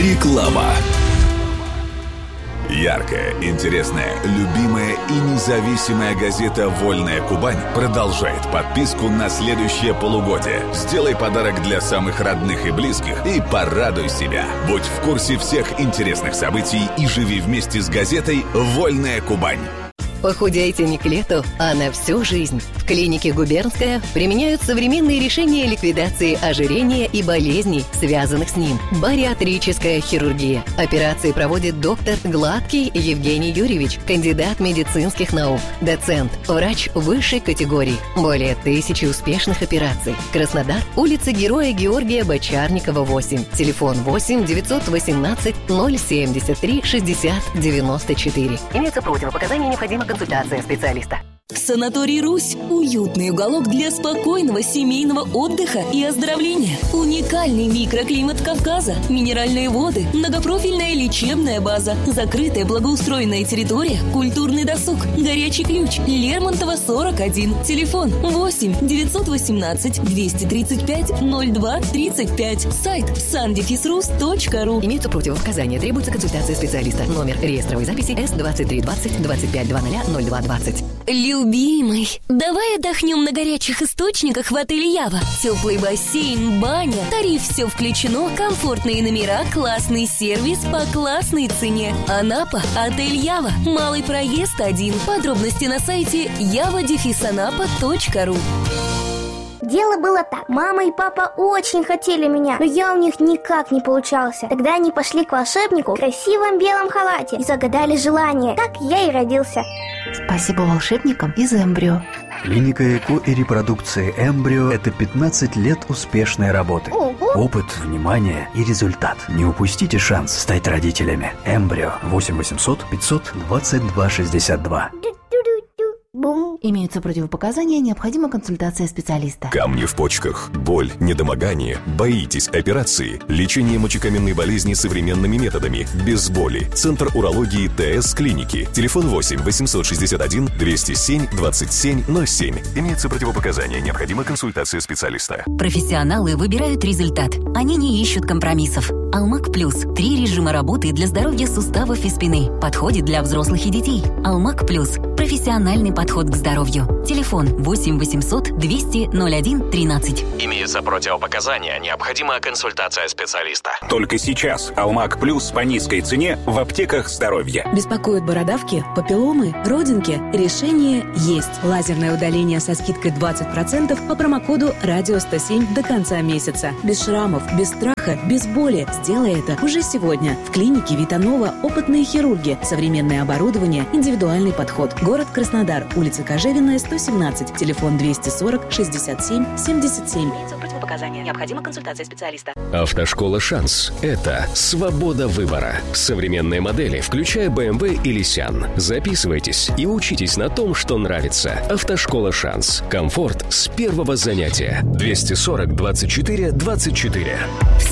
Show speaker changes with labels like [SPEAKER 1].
[SPEAKER 1] Реклама. Яркая, интересная, любимая и независимая газета «Вольная Кубань» продолжает подписку на следующее полугодие. Сделай подарок для самых родных и близких и порадуй себя. Будь в курсе всех интересных событий и живи вместе с газетой «Вольная Кубань».
[SPEAKER 2] Похудейте не к лету, а на всю жизнь. В клинике «Губернская» применяют современные решения ликвидации ожирения и болезней, связанных с ним. Бариатрическая хирургия. Операции проводит доктор Гладкий Евгений Юрьевич, кандидат медицинских наук, доцент, врач высшей категории. Более 1000 успешных операций. Краснодар, улица Героя Георгия Бочарникова, 8. Телефон 8 918 073 60 94. Имеются противопоказания, необходима консультация специалиста.
[SPEAKER 3] Санаторий «Русь» – уютный уголок для спокойного семейного отдыха и оздоровления. Уникальный микроклимат Кавказа, минеральные воды, многопрофильная лечебная база, закрытая благоустроенная территория, культурный досуг, горячий ключ, Лермонтова, 41. Телефон 8 918 235 02 35. Сайт sandefisrus.ru.
[SPEAKER 2] Имеются противопоказания, требуется консультация специалиста. Номер реестровой записи С2320 2500 0220.
[SPEAKER 3] Любимый, давай отдохнем на горячих источниках в отеле Ява. Теплый бассейн, баня, тариф все включено, комфортные номера, классный сервис по классной цене. Анапа, отель Ява, малый проезд 1. Подробности на сайте yava-anapa.ru.
[SPEAKER 4] Дело было так. Мама и папа очень хотели меня, но я у них никак не получался. Тогда они пошли к волшебнику в красивом белом халате и загадали желание. Так я и родился.
[SPEAKER 5] Спасибо волшебникам из Эмбрио.
[SPEAKER 6] Клиника ЭКО и репродукции Эмбрио – это 15 лет успешной работы.
[SPEAKER 4] Ого!
[SPEAKER 6] Опыт, внимание и результат. Не упустите шанс стать родителями. Эмбрио 8 800 522 62.
[SPEAKER 4] Бум.
[SPEAKER 5] Имеются противопоказания, необходима консультация специалиста.
[SPEAKER 1] Камни в почках, боль, недомогание, боитесь операции, лечение мочекаменной болезни современными методами, без боли. Центр урологии ТС клиники. Телефон 8 861 207 27 07. Имеются противопоказания, необходима консультация специалиста.
[SPEAKER 3] Профессионалы выбирают результат. Они не ищут компромиссов. Алмак Плюс. 3 режима работы для здоровья суставов и спины. Подходит для взрослых и детей. Алмак Плюс. Профессиональный подход к здоровью. Телефон 8 800 200 01 13.
[SPEAKER 7] Имеются противопоказания, необходима консультация специалиста.
[SPEAKER 8] Только сейчас Алмак Плюс по низкой цене в аптеках здоровья.
[SPEAKER 9] Беспокоят бородавки, папилломы, родинки? Решение есть. Лазерное удаление со скидкой 20% по промокоду «Радио 107» до конца месяца. Без шрамов, без страха, без боли. Сделай это уже сегодня. В клинике Витанова опытные хирурги, современное оборудование, индивидуальный подход. Город Краснодар, улица Кожевенная, 117, телефон 240 67 77.
[SPEAKER 3] Противопоказания. Необходима консультация специалиста.
[SPEAKER 10] Автошкола «Шанс» — это свобода выбора. Современные модели, включая BMW или Сян. Записывайтесь и учитесь на том, что нравится. Автошкола «Шанс». Комфорт с первого занятия. 240 24 24.